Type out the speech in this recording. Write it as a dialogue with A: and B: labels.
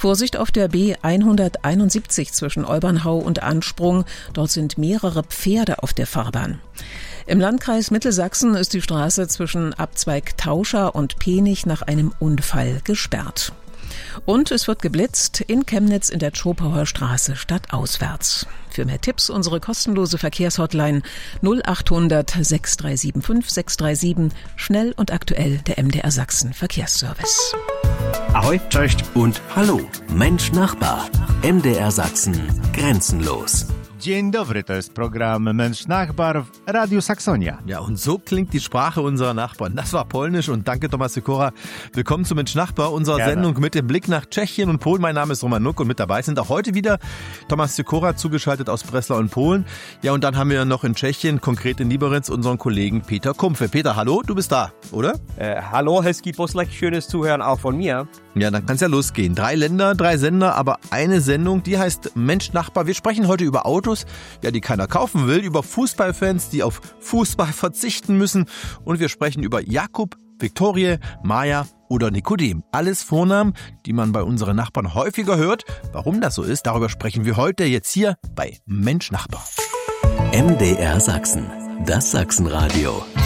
A: Vorsicht auf der B171 zwischen Olbernhau und Ansprung. Dort sind mehrere Pferde auf der Fahrbahn. Im Landkreis Mittelsachsen ist die Straße zwischen Abzweig Tauscha und Penich nach einem Unfall gesperrt. Und es wird geblitzt in Chemnitz in der Tschopauer Straße stadtauswärts. Für mehr Tipps unsere kostenlose Verkehrshotline 0800 6375 637, schnell und aktuell der MDR Sachsen Verkehrsservice.
B: Ahoi, cześć und hallo, Mensch Nachbar, MDR Sachsen, grenzenlos.
C: Dzień dobry, to jest program Mensch Nachbar w Radio Saxonia.
D: Ja, und so klingt die Sprache unserer Nachbarn. Das war Polnisch und danke Thomas Sikora. Willkommen zu Mensch Nachbar, unserer Sendung mit dem Blick nach Tschechien und Polen. Mein Name ist Roman Nuck und mit dabei sind auch heute wieder Thomas Sikora, zugeschaltet aus Breslau und Polen. Ja, und dann haben wir noch in Tschechien, konkret in Liberec, unseren Kollegen Peter Kumpfe. Peter, hallo, du bist da, oder?
E: Hallo, hezký poslech, schönes Zuhören auch von mir.
D: Ja, dann kann's ja losgehen. 3 Länder, 3 Sender, aber eine Sendung, die heißt Mensch Nachbar. Wir sprechen heute über Autos, ja, die keiner kaufen will, über Fußballfans, die auf Fußball verzichten müssen, und wir sprechen über Jakub, Viktorie, Maja oder Nikodem. Alles Vornamen, die man bei unseren Nachbarn häufiger hört. Warum das so ist, darüber sprechen wir heute jetzt hier bei Mensch Nachbar.
B: MDR Sachsen, das Sachsenradio.